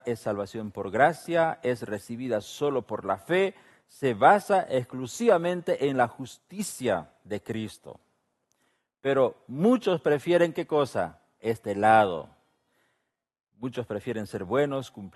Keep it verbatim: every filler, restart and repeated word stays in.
es salvación por gracia, es recibida solo por la fe, se basa exclusivamente en la justicia de Cristo. Pero muchos prefieren, ¿qué cosa? Este lado. Muchos prefieren ser buenos, cumplir